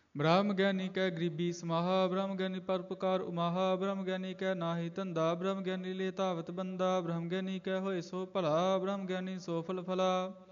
ਬ੍ਰਹਮ ਗਿਆਨੀ ਕੈ ਗਰੀਬੀ ਸਮਾਹਾ, ਬ੍ਰਹਮ ਗਿਆਨੀ ਪਰਉਪਕਾਰ ਉਮਾਹਾ, ਬ੍ਰਹਮ ਗਿਆਨੀ ਕੈ ਨਾਹੀ ਧੰਦਾ, ਬ੍ਰਹਮ ਗਿਆਨੀ ਲੈ ਧਾਵਤ ਬੰਦਾ, ਬ੍ਰਹਮ ਗਿਆਨੀ ਕੈ ਹੋਏ ਸੋ ਭਲਾ, ਬ੍ਰਹਮ ਗਿਆਨੀ ਸੋ ਫਲ ਫਲਾ।